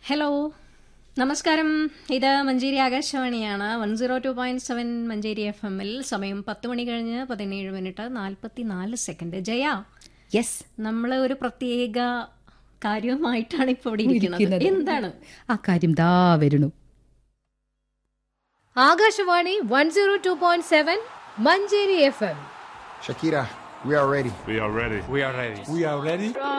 Hello, നമസ്കാരം. ഇത് Manjeri ആകാശവാണിയാണ്. 102.7 Manjeri FM ൽ സമയം 10 മണി കഴിഞ്ഞ് 17 മിനിറ്റ് 44 സെക്കൻഡ്. ജയ, യെസ്, നമ്മൾ ഒരു പ്രത്യേക കാര്യമായിട്ടാണ് ഇപ്പോൾ ഇവിടെ ഇരിക്കുന്നത്. എന്താണ് ആ കാര്യം? ദാ വരുന്നു. Akashvani 102.7 Manjeri FM. Shakira, we are ready. We are ready. We are ready. We are ready.